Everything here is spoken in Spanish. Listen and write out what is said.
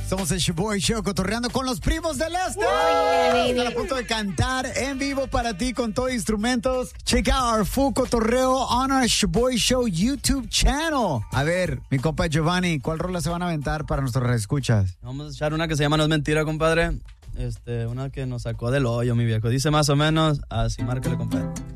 Somos el Shoboy Show, cotorreando con los primos del este. Están a punto de cantar en vivo para ti con todo instrumentos. Check out our full cotorreo on our Shoboy Show YouTube channel. A ver, mi compa Giovanni, ¿cuál rola se van a aventar para nuestros escuchas? Vamos a echar una que se llama No es mentira, compadre. Una que nos sacó del hoyo, mi viejo. Dice más o menos así, márcale, compadre.